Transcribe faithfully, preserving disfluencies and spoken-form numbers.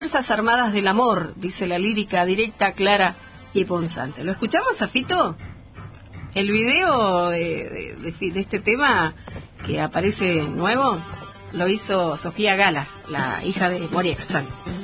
Fuerzas Armadas del Amor, dice la lírica directa, clara y punzante. ¿Lo escuchamos a Fito? El video de, de, de, de este tema que aparece nuevo lo hizo Sofía Gala, la hija de Moria Kazan.